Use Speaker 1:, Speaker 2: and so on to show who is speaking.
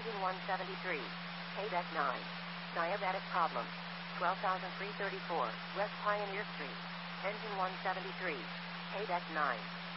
Speaker 1: Engine 173. Deck 9. Diabetic problem. 12,334 West Pioneer Street. Engine 173. Deck 9.